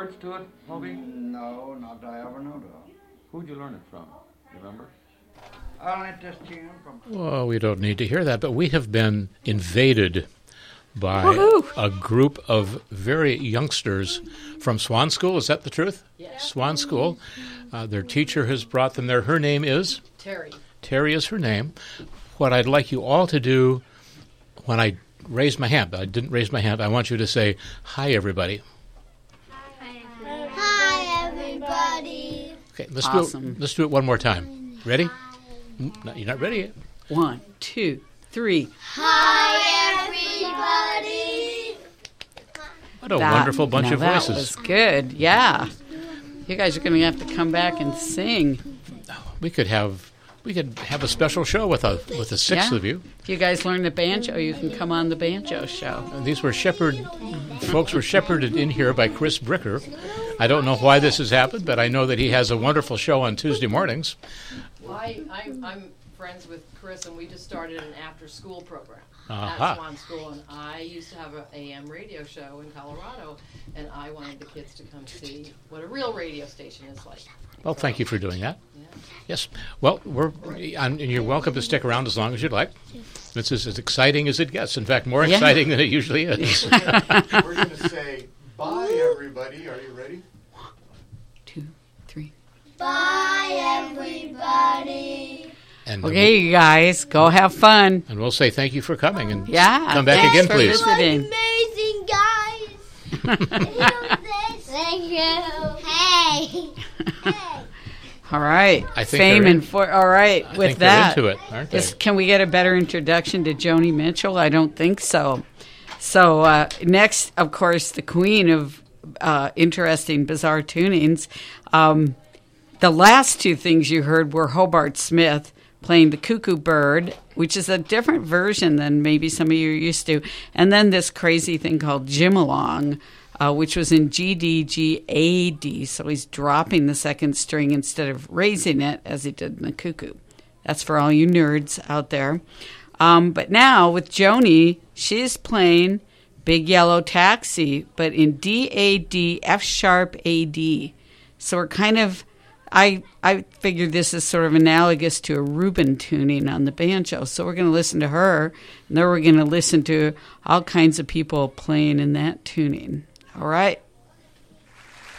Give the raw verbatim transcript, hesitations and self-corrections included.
words to it, Moby? No, not that I ever know of. Who'd you learn it from? You remember? I learned this tune from... Well, we don't need to hear that, but we have been invaded by Woohoo! a group of very youngsters from Swan School. Is that the truth? Yeah. Swan School. Uh, their teacher has brought them there. Her name is? Terry. Terry is her name. What I'd like you all to do when I raise my hand, I didn't raise my hand, I want you to say, hi, everybody. Hi, everybody. Okay, let's Awesome. do it. Let's do it one more time. Ready? No, you're not ready yet. One, two, three. Hi, everybody. What a That- wonderful bunch now of that voices. was good. Yeah. You guys are going to have to come back and sing. We could have we could have a special show with a with the six Yeah. of you. If you guys learn the banjo, you can come on the banjo show. These were shepherd folks were shepherded in here by Chris Bricker. I don't know why this has happened, but I know that he has a wonderful show on Tuesday mornings. I, I, I'm friends with Chris, and we just started an after-school program Aha. at Swan School. And I used to have an A M radio show in Colorado, and I wanted the kids to come see what a real radio station is like. Well, thank you for doing that. Yeah. Yes. Well, we're and you're welcome to stick around as long as you'd like. This is as exciting as it gets. In fact, more Yeah. exciting than it usually is. We're going to say bye, everybody. Are you ready? Two, three. Bye, everybody. And Okay, you guys, go have fun. and we'll say thank you for coming and Yeah. come back thanks again, for please. visiting. Amazing, guys. Thank you. Hey. Hey. All right. I think Fame they're in- and for all right. I with think that, they're into it, aren't they? is- can we get a better introduction to Joni Mitchell? I don't think so. So uh, next, of course, the queen of uh, interesting, bizarre tunings. Um, the last two things you heard were Hobart Smith playing the Cuckoo Bird, which is a different version than maybe some of you are used to, and then this crazy thing called Jim Along, uh, which was in G D G A D, so he's dropping the second string instead of raising it as he did in the cuckoo. That's for all you nerds out there. Um, but now with Joni, she's playing Big Yellow Taxi, but in D A D, F sharp A D. So we're kind of, I I figured this is sort of analogous to a Rubin tuning on the banjo. So we're going to listen to her, and then we're going to listen to all kinds of people playing in that tuning. All right.